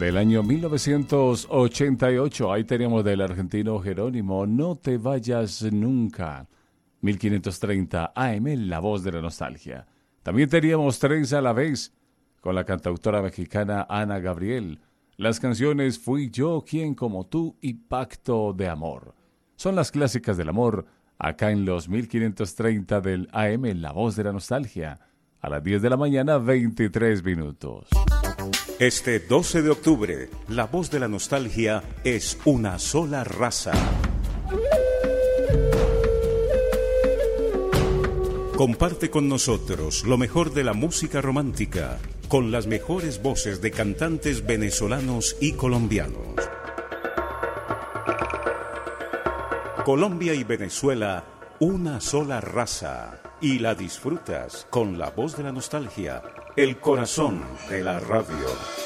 del año 1988. Ahí teníamos del argentino Jerónimo, No te vayas nunca. 1530 AM, La Voz de la Nostalgia. También teníamos Tres a la Vez, con la cantautora mexicana Ana Gabriel. Las canciones Fui yo, Quien como tú y Pacto de Amor. Son las clásicas del amor, acá en los 1530 del AM, La Voz de la Nostalgia. A las 10 de la mañana, 23 minutos. Este 12 de octubre, La Voz de la Nostalgia es una sola raza. Comparte con nosotros lo mejor de la música romántica, con las mejores voces de cantantes venezolanos y colombianos. Colombia y Venezuela, una sola raza. Y la disfrutas con La Voz de la Nostalgia, el corazón de la radio.